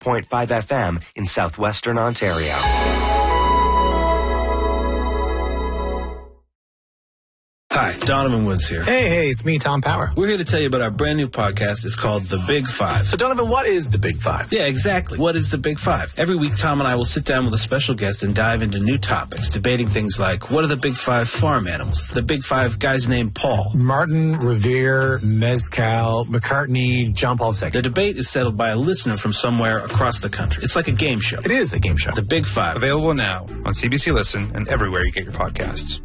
FM in southwestern Ontario. Hi, Donovan Woods here. Hey, it's me, Tom Power. We're here to tell you about our brand new podcast. It's called The Big Five. So, Donovan, what is The Big Five? Yeah, exactly. What is The Big Five? Every week, Tom and I will sit down with a special guest and dive into new topics, debating things like, what are the Big Five farm animals? The Big Five guys named Paul. Martin, Revere, Mezcal, McCartney, John Paul II. The debate is settled by a listener from somewhere across the country. It's like a game show. It is a game show. The Big Five. Available now on CBC Listen and everywhere you get your podcasts.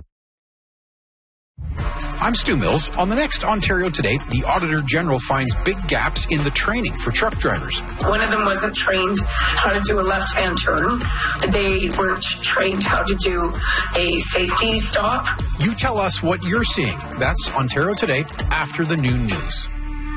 I'm Stu Mills. On the next Ontario Today, the Auditor General finds big gaps in the training for truck drivers. One of them wasn't trained how to do a left-hand turn. They weren't trained how to do a safety stop. You tell us what you're seeing. That's Ontario Today after the noon news.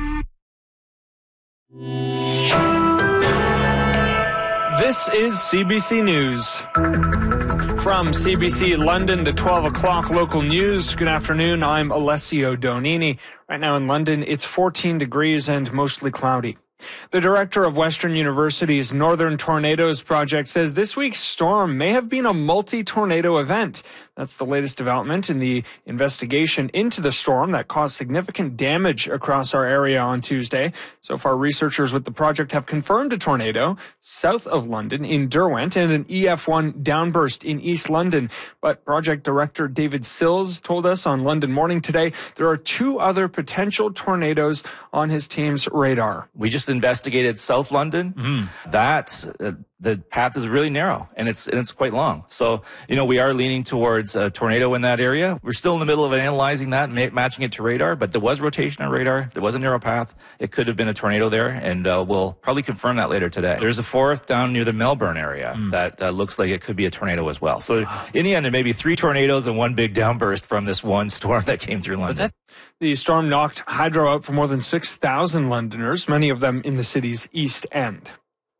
This is CBC News. From CBC London, the 12 o'clock local news. Good afternoon, I'm Alessio Donini. Right now in London, it's 14 degrees and mostly cloudy. The director of Western University's Northern Tornadoes Project says this week's storm may have been a multi-tornado event. That's the latest development in the investigation into the storm that caused significant damage across our area on Tuesday. So far, researchers with the project have confirmed a tornado south of London in Derwent and an EF1 downburst in East London. But project director David Sills told us on London Morning today there are two other potential tornadoes on his team's radar. We just investigated South London. The path is really narrow and it's quite long. So, we are leaning towards a tornado in that area. We're still in the middle of analyzing that and matching it to radar, but there was rotation on radar. There was a narrow path. It could have been a tornado there, and we'll probably confirm that later today. There's a fourth down near the Melbourne area that looks like it could be a tornado as well. So in the end, there may be three tornadoes and one big downburst from this one storm that came through London. The storm knocked hydro out for more than 6,000 Londoners, many of them in the city's East End.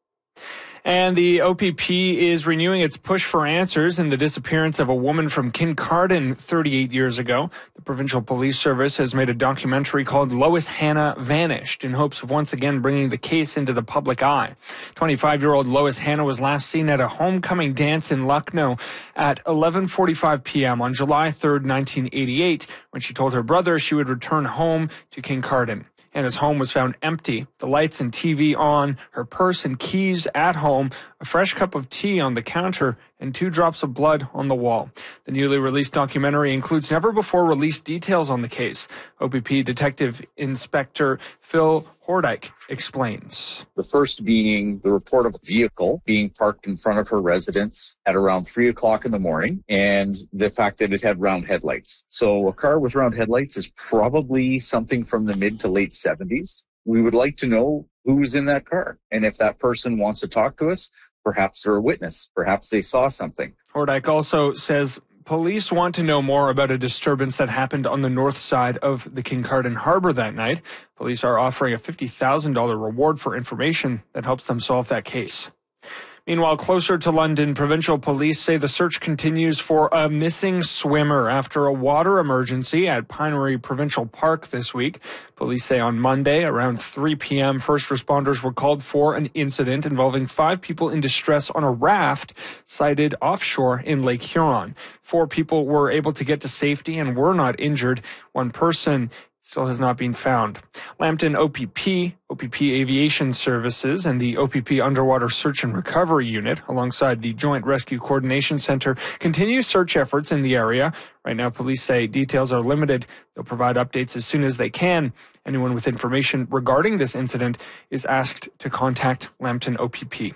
And the OPP is renewing its push for answers in the disappearance of a woman from Kincardine 38 years ago. The Provincial Police Service has made a documentary called Lois Hannah Vanished in hopes of once again bringing the case into the public eye. 25-year-old Lois Hannah was last seen at a homecoming dance in Lucknow at 11:45 p.m. on July 3rd, 1988, when she told her brother she would return home to Kincardine. Hannah's home was found empty, the lights and TV on, her purse and keys at home, a fresh cup of tea on the counter, and 2 drops of blood on the wall. The newly released documentary includes never-before-released details on the case. OPP Detective Inspector Phil Hordyke explains. The first being the report of a vehicle being parked in front of her residence at around 3 o'clock in the morning, and the fact that it had round headlights. So a car with round headlights is probably something from the mid to late 70s. We would like to know who was in that car, and if that person wants to talk to us, perhaps they're a witness, perhaps they saw something. Hordyke also says police want to know more about a disturbance that happened on the north side of the Kincardine Harbour that night. Police are offering a $50,000 reward for information that helps them solve that case. Meanwhile, closer to London, provincial police say the search continues for a missing swimmer after a water emergency at Pinery Provincial Park this week. Police say on Monday, around 3 p.m., first responders were called for an incident involving 5 people in distress on a raft sighted offshore in Lake Huron. 4 people were able to get to safety and were not injured. 1 person still has not been found. Lambton OPP Aviation Services, and the OPP Underwater Search and Recovery Unit, alongside the Joint Rescue Coordination Center, continue search efforts in the area. Right now, police say details are limited. They'll provide updates as soon as they can. Anyone with information regarding this incident is asked to contact Lambton OPP.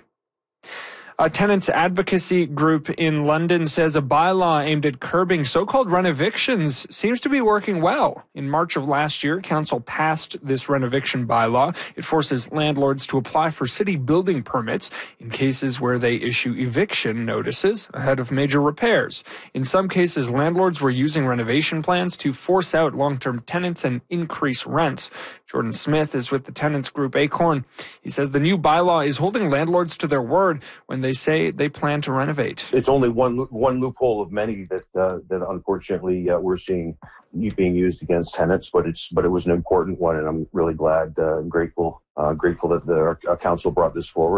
A tenants advocacy group in London says a bylaw aimed at curbing so-called rent evictions seems to be working well. In March of last year, council passed this rent eviction bylaw. It forces landlords to apply for city building permits in cases where they issue eviction notices ahead of major repairs. In some cases, landlords were using renovation plans to force out long-term tenants and increase rents. Jordan Smith is with the tenants group Acorn. He says the new bylaw is holding landlords to their word when they say they plan to renovate. It's only one loophole of many that unfortunately we're seeing being used against tenants, but it was an important one, and I'm really glad, grateful that the council brought this forward.